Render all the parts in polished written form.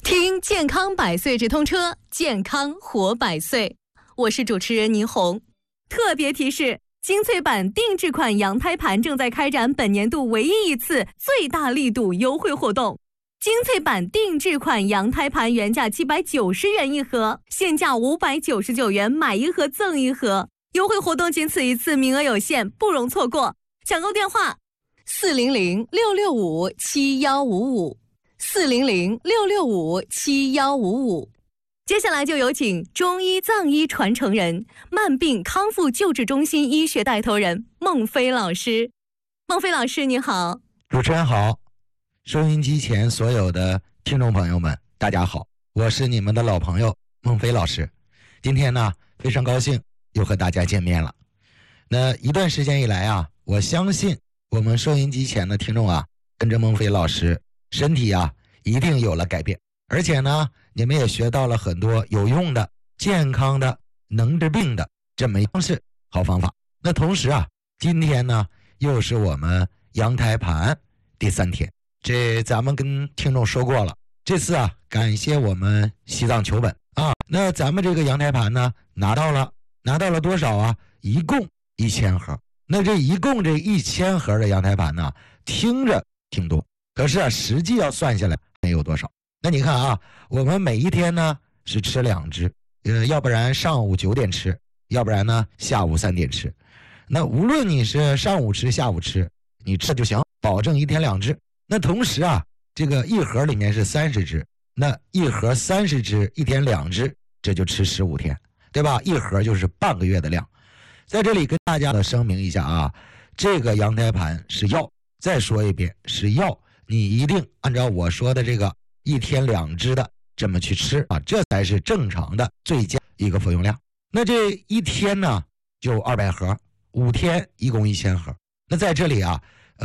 听健康百岁直通车，健康活百岁。我是主持人倪虹。特别提示：精粹版定制款羊胎盘正在开展本年度唯一一次最大力度优惠活动。精粹版定制款羊胎盘原价790元一盒，现价599元，买一盒赠一盒。优惠活动仅此一次，名额有限，不容错过。抢购电话：400-665-7155，400-665-7155。接下来就有请中医藏医传承人、慢病康复救治中心医学带头人孟飞老师。孟飞老师，你好。 主持人好，收音机前所有的听众朋友们，大家好，我是你们的老朋友孟飞老师。今天呢，非常高兴又和大家见面了。那一段时间以来啊，我相信我们收音机前的听众啊，跟着孟飞老师，身体啊一定有了改变，而且呢，你们也学到了很多有用的、健康的、能治病的这么一方式、好方法。那同时啊，今天呢又是我们羊胎盘第3天，这咱们跟听众说过了。这次啊，感谢我们西藏求本啊，那咱们这个羊胎盘呢拿到了多少啊？一共1000盒。那这一共这1000盒的羊胎盘呢，听着挺多，可是啊，实际要算下来没有多少。那你看啊，我们每一天呢是吃2只，要不然上午9点吃，要不然呢下午3点吃。那无论你是上午吃下午吃，你吃就行，保证一天2只。那同时啊，这个一盒里面是30只，那一盒30只，一天2只，这就吃15天，对吧？一盒就是半个月的量。在这里跟大家声明一下啊，这个羊胎盘是药，再说一遍是药，你一定按照我说的这个一天2只的这么去吃啊，这才是正常的最佳一个服用量。那这一天呢就200盒，5天一共1000盒。那在这里啊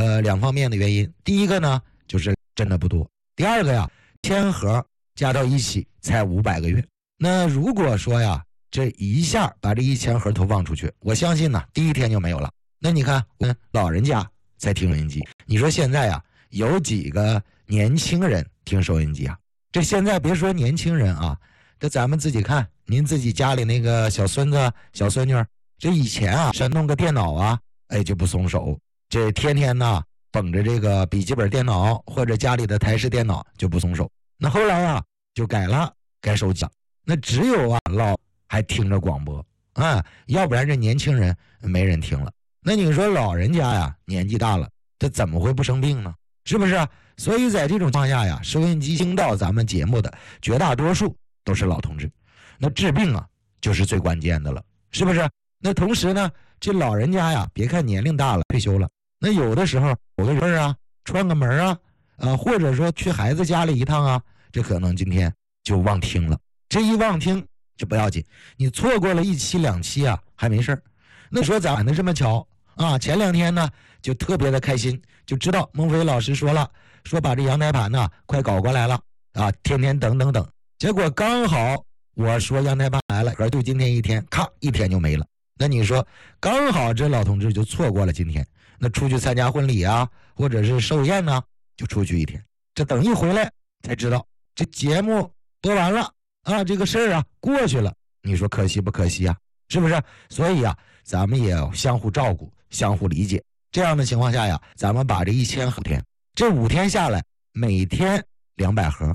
2方面的原因，第一个呢就是真的不多，第二个呀1000盒加到一起才500个月。那如果说呀这一下把这1000盒投放出去，我相信呢第一天就没有了。那你看我们老人家在听收音机，你说现在呀有几个年轻人听收音机啊？这现在别说年轻人啊，这咱们自己看，您自己家里那个小孙子小孙女，这以前啊是弄个电脑啊，就不松手，这天天呢捧着这个笔记本电脑或者家里的台式电脑就不松手。那后来啊就改手机了，那只有啊老还听着广播啊，要不然这年轻人没人听了。那你说老人家呀年纪大了，这怎么会不生病呢？是不是啊？所以在这种情况下呀，收音机听到咱们节目的绝大多数都是老同志。那治病啊就是最关键的了，是不是？那同时呢，这老人家呀，别看年龄大了退休了，那有的时候有个人啊串个门啊，或者说去孩子家里一趟啊，这可能今天就忘听了。这一忘听就不要紧，你错过了1期2期啊还没事儿。那说咱们这么巧啊，前2天呢就特别的开心，就知道孟飞老师说了，说把这羊胎盘呢快搞过来了啊，天天等，结果刚好我说羊胎盘来了，可就今天一天，咔一天就没了。那你说刚好这老同志就错过了今天，那出去参加婚礼啊，或者是寿宴呢，就出去一天，这等一回来才知道这节目播完了啊，这个事儿啊过去了，你说可惜不可惜啊？是不是？所以啊，咱们也要相互照顾，相互理解。这样的情况下呀，咱们把这1000盒天，这5天下来，每天200盒，